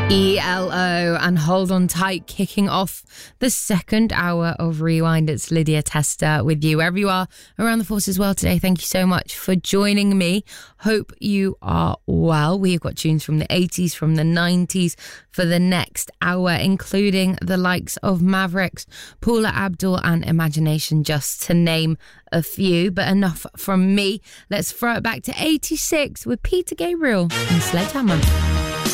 ELO and Hold On Tight, kicking off the second hour of Rewind. It's Lydia Tester with you wherever you are around the force as well today. Thank you so much for joining me. Hope you are well. We've got tunes from the 80s, from the 90s for the next hour, including the likes of Mavericks, Paula Abdul and Imagination, just to name a few. But enough from me. Let's throw it back to 86 with Peter Gabriel and Sledgehammer.